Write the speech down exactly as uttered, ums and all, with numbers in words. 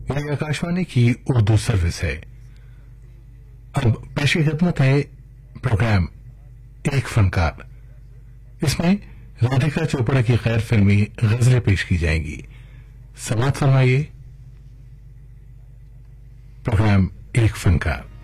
ये आकाशवाणी की उर्दू सर्विस है। अब पेश की खिदमत है प्रोग्राम एक फनकार। इसमें राधिका चोपड़ा की गैर फिल्मी गजलें पेश की जाएंगी। समाअत फरमाइए। प्रोग्राम एक फनकार।